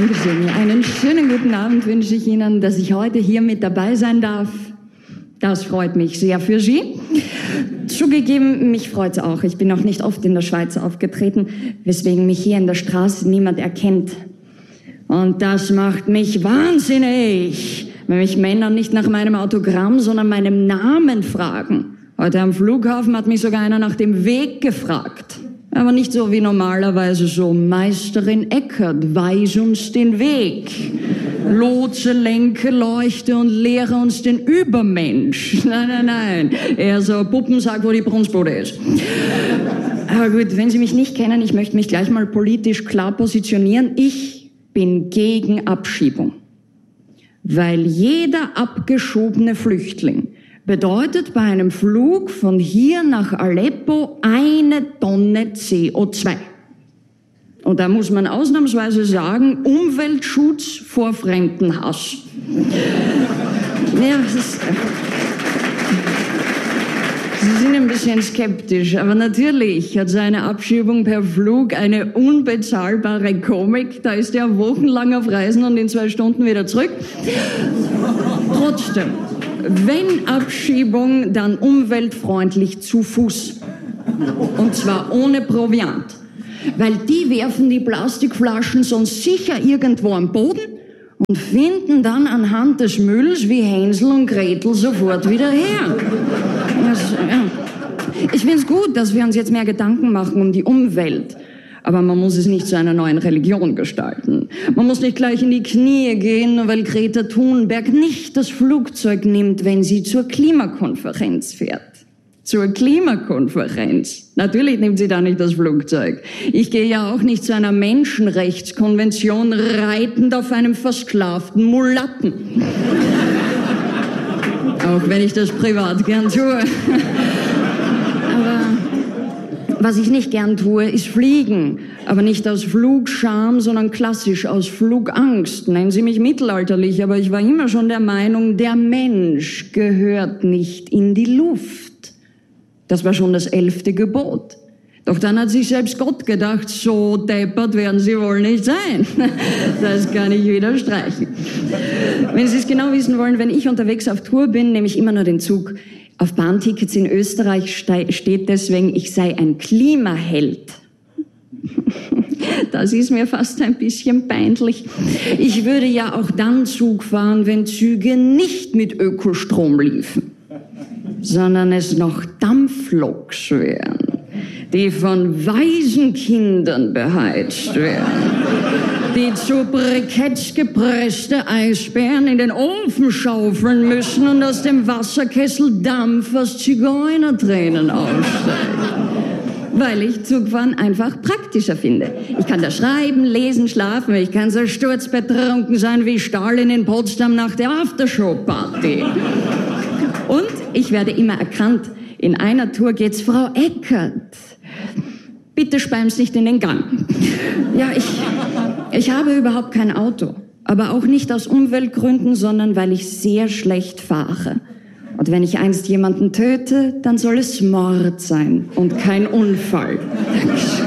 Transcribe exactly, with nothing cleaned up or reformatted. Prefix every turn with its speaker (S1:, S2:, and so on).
S1: Dankeschön. Einen schönen guten Abend wünsche ich Ihnen, dass ich heute hier mit dabei sein darf. Das freut mich sehr für Sie. Zugegeben, mich freut's auch. Ich bin noch nicht oft in der Schweiz aufgetreten, weswegen mich hier in der Straße niemand erkennt. Und das macht mich wahnsinnig, wenn mich Männer nicht nach meinem Autogramm, sondern meinem Namen fragen. Heute am Flughafen hat mich sogar einer nach dem Weg gefragt. Aber nicht so wie normalerweise so, Meisterin Eckert, weis uns den Weg. Lotse, lenke, leuchte und lehre uns den Übermensch. Nein, nein, nein. Eher so Puppensack, wo die Brunstbude ist. Aber gut, wenn Sie mich nicht kennen, ich möchte mich gleich mal politisch klar positionieren. Ich bin gegen Abschiebung. Weil jeder abgeschobene Flüchtling bedeutet bei einem Flug von hier nach Aleppo eine Tonne C O zwei. Und da muss man ausnahmsweise sagen, Umweltschutz vor Fremdenhass. Ja, das ist, Sie sind ein bisschen skeptisch, aber natürlich hat seine Abschiebung per Flug eine unbezahlbare Komik. Da ist er wochenlang auf Reisen und in zwei Stunden wieder zurück. Trotzdem, wenn Abschiebung, dann umweltfreundlich zu Fuß. Und zwar ohne Proviant. Weil die werfen die Plastikflaschen sonst sicher irgendwo am Boden und finden dann anhand des Mülls wie Hänsel und Gretel sofort wieder her. Das, ja. Ich finde es gut, dass wir uns jetzt mehr Gedanken machen um die Umwelt. Aber man muss es nicht zu einer neuen Religion gestalten. Man muss nicht gleich in die Knie gehen, nur weil Greta Thunberg nicht das Flugzeug nimmt, wenn sie zur Klimakonferenz fährt. Zur Klimakonferenz. Natürlich nimmt sie da nicht das Flugzeug. Ich gehe ja auch nicht zu einer Menschenrechtskonvention reitend auf einem versklavten Mulatten. Auch wenn ich das privat gern tue. Aber was ich nicht gern tue, ist fliegen. Aber nicht aus Flugscham, sondern klassisch aus Flugangst. Nennen Sie mich mittelalterlich, aber ich war immer schon der Meinung, der Mensch gehört nicht in die Luft. Das war schon das elfte Gebot. Doch dann hat sich selbst Gott gedacht, so deppert werden Sie wohl nicht sein. Das kann ich wieder streichen. Wenn Sie es genau wissen wollen, wenn ich unterwegs auf Tour bin, nehme ich immer nur den Zug. Auf Bahntickets in Österreich steht deswegen, ich sei ein Klimaheld. Das ist mir fast ein bisschen peinlich. Ich würde ja auch dann Zug fahren, wenn Züge nicht mit Ökostrom liefen, sondern es noch Dampfloks wären, die von Waisenkindern beheizt werden, die zu Briketts gepresste Eisbären in den Ofen schaufeln müssen und aus dem Wasserkessel Dampf aus Zigeunertränen aufsteigt. Weil ich Zugfahren einfach praktischer finde. Ich kann da schreiben, lesen, schlafen, ich kann so sturzbetrunken sein wie Stalin in Potsdam nach der Aftershow-Party. Und ich werde immer erkannt. In einer Tour geht's Frau Eckert. Bitte speim's nicht in den Gang. Ja, ich, ich habe überhaupt kein Auto. Aber auch nicht aus Umweltgründen, sondern weil ich sehr schlecht fahre. Und wenn ich einst jemanden töte, dann soll es Mord sein und kein Unfall. Dankeschön.